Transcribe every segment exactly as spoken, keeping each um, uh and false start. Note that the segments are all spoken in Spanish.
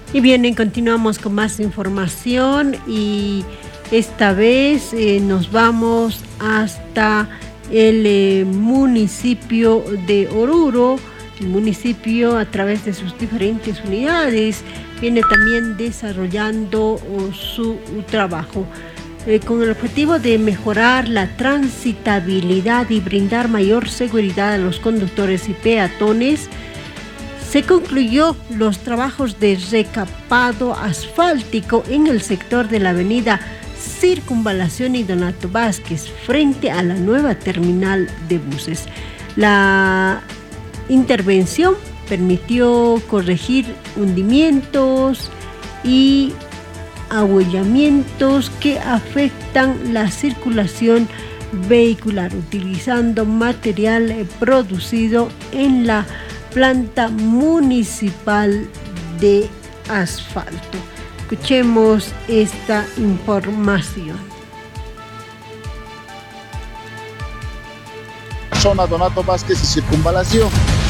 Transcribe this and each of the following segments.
Y bien, continuamos con más información y esta vez eh, nos vamos hasta el eh, municipio de Oruro. El municipio, a través de sus diferentes unidades, viene también desarrollando oh, su trabajo eh, con el objetivo de mejorar la transitabilidad y brindar mayor seguridad a los conductores y peatones. Se concluyó los trabajos de recapado asfáltico en el sector de la avenida Circunvalación y Donato Vázquez, frente a la nueva terminal de buses. La intervención permitió corregir hundimientos y ahuellamientos que afectan la circulación vehicular, utilizando material producido en la planta municipal de asfalto. Escuchemos esta información. Zona Donato Vázquez y Circunvalación.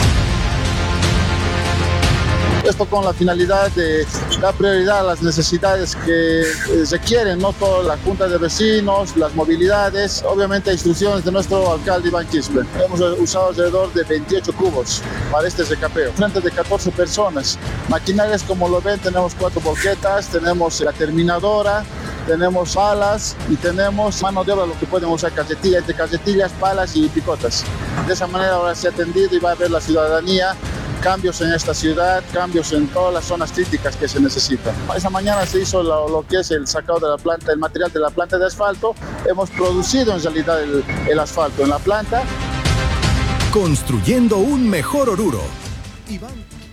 Esto con la finalidad de dar prioridad a las necesidades que requieren, no toda la junta de vecinos, las movilidades, obviamente instrucciones de nuestro alcalde Iván Quispe. Hemos usado alrededor de veintiocho cubos para este recapeo, frente de catorce personas. Maquinarias, como lo ven, tenemos cuatro volquetas, tenemos la terminadora, tenemos palas y tenemos mano de obra, lo que pueden usar cajetillas, entre cajetillas, palas y picotas. De esa manera ahora se ha atendido y va a ver la ciudadanía cambios en esta ciudad, cambios en todas las zonas críticas que se necesitan. Esa mañana se hizo lo, lo que es el sacado de la planta, el material de la planta de asfalto. Hemos producido en realidad el, el asfalto en la planta. Construyendo un mejor Oruro. Iván.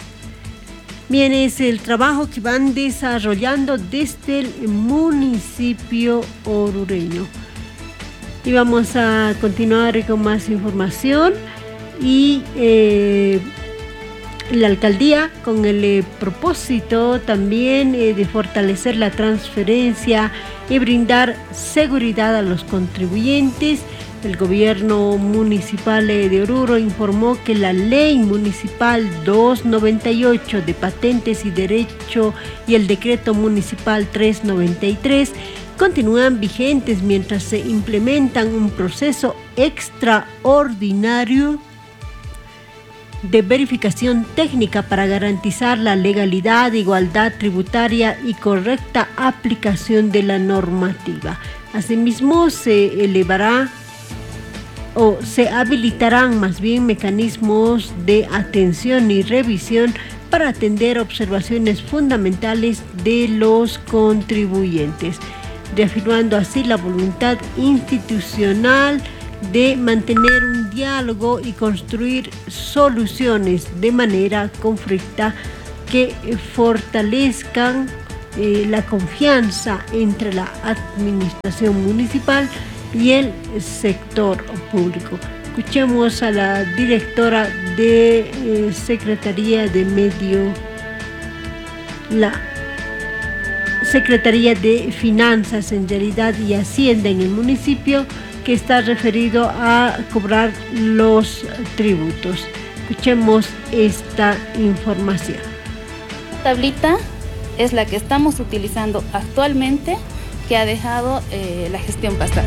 Bien, es el trabajo que van desarrollando desde el municipio orureño. Y vamos a continuar con más información y eh, la alcaldía, con el eh, propósito también eh, de fortalecer la transferencia y brindar seguridad a los contribuyentes. El gobierno municipal eh, de Oruro informó que la ley municipal doscientos noventa y ocho de patentes y derecho y el decreto municipal trescientos noventa y tres continúan vigentes mientras se implementan un proceso extraordinario de verificación técnica para garantizar la legalidad, igualdad tributaria y correcta aplicación de la normativa. Asimismo, se elevará o se habilitarán más bien mecanismos de atención y revisión para atender observaciones fundamentales de los contribuyentes, reafirmando así la voluntad institucional de mantener un diálogo y construir soluciones de manera conflicta que fortalezcan eh, la confianza entre la administración municipal y el sector público. Escuchemos a la directora de eh, Secretaría de Medio, la Secretaría de Finanzas en realidad y Hacienda en el municipio, que está referido a cobrar los tributos. Escuchemos esta información. La tablita es la que estamos utilizando actualmente, que ha dejado eh, la gestión pasada.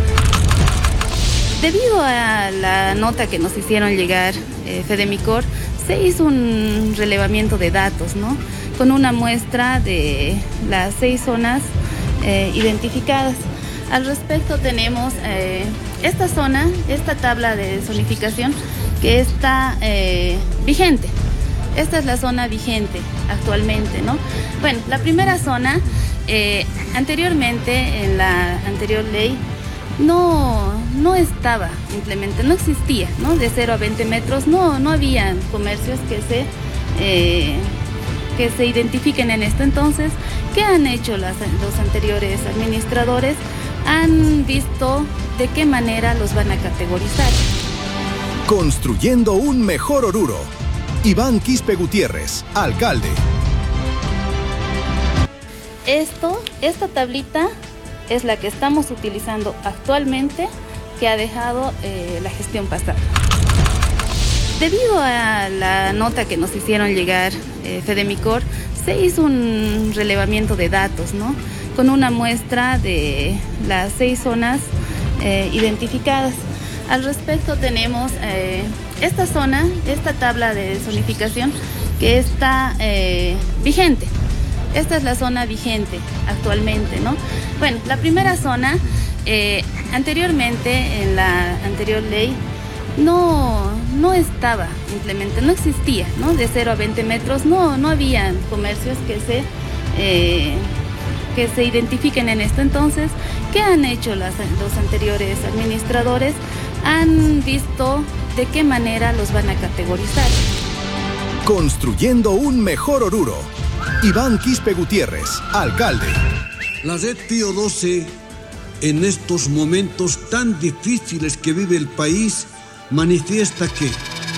Debido a la nota que nos hicieron llegar eh, Fedemicor, se hizo un relevamiento de datos, ¿no? Con una muestra de las seis zonas eh, identificadas. Al respecto tenemos eh, esta zona, esta tabla de zonificación que está eh, vigente. Esta es la zona vigente actualmente, ¿no? Bueno, la primera zona, eh, anteriormente, en la anterior ley, no, no estaba implementada, no existía, ¿no? De cero a veinte metros, no, no había comercios que se, eh, que se identifiquen en esto. Entonces, ¿qué han hecho las, los anteriores administradores? Han visto de qué manera los van a categorizar. Construyendo un mejor Oruro. Iván Quispe Gutiérrez, alcalde. Esto, esta tablita es la que estamos utilizando actualmente, que ha dejado eh, la gestión pasada. Debido a la nota que nos hicieron llegar eh, Fedemicor, se hizo un relevamiento de datos, ¿no? Con una muestra de las seis zonas eh, identificadas. Al respecto tenemos eh, esta zona, esta tabla de zonificación que está eh, vigente. Esta es la zona vigente actualmente, ¿no? Bueno, la primera zona, eh, anteriormente, en la anterior ley, no, no estaba implementada, no existía, ¿no? De cero a veinte metros, no, no había comercios que se, eh, que se identifiquen en esto. Entonces, ¿qué han hecho las, los anteriores administradores? Han visto de qué manera los van a categorizar. Construyendo un mejor Oruro. Iván Quispe Gutiérrez, alcalde. La red Pío doce, en estos momentos tan difíciles que vive el país, manifiesta que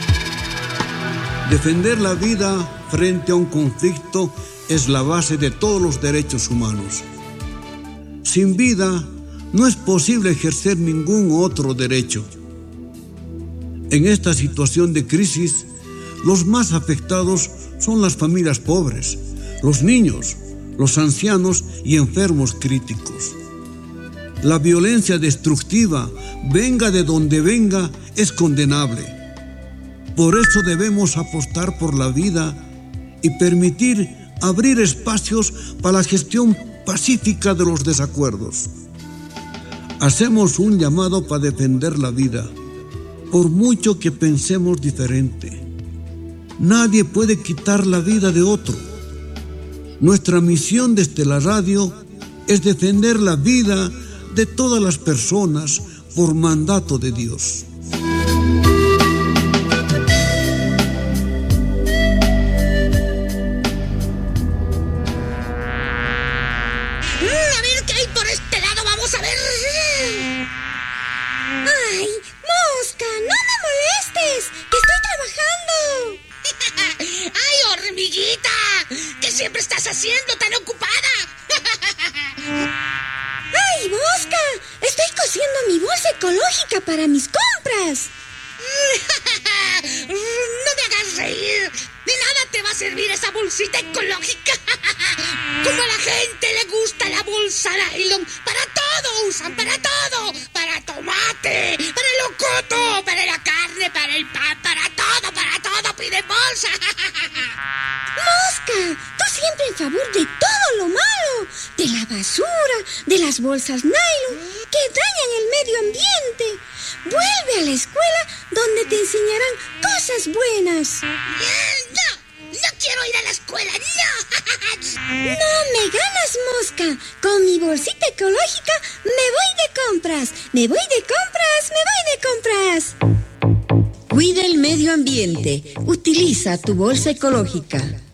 defender la vida frente a un conflicto es la base de todos los derechos humanos. Sin vida no es posible ejercer ningún otro derecho. En esta situación de crisis, los más afectados son las familias pobres, los niños, los ancianos y enfermos críticos. La violencia destructiva, venga de donde venga, es condenable. Por eso debemos apostar por la vida y permitir abrir espacios para la gestión pacífica de los desacuerdos. Hacemos un llamado para defender la vida, por mucho que pensemos diferente. Nadie puede quitar la vida de otro. Nuestra misión desde la radio es defender la vida de todas las personas por mandato de Dios. A ver qué hay por este lado, vamos a ver. Ay, Mosca, no me molestes, que estoy trabajando. Ay, hormiguita, ¿qué siempre estás haciendo tan ocupada? Ay, Mosca, estoy cosiendo mi bolsa ecológica para mis compras. No me hagas reír. De nada te va a servir esa bolsita ecológica. Como a la gente le gusta la bolsa nylon. Para todo usan, para todo. Para tomate, para el locoto, para la carne, para el pan, para todo, para todo piden bolsa. Mosca, tú siempre en favor de todo lo malo. De la basura, de las bolsas nylon que dañan el medio ambiente. Vuelve a la escuela donde te enseñarán cosas buenas. ¡No! ¡No quiero ir a la escuela! ¡No! ¡No me ganas, Mosca! Con mi bolsita ecológica me voy de compras. Me voy de compras, me voy de compras. Cuida el medio ambiente. Utiliza tu bolsa ecológica.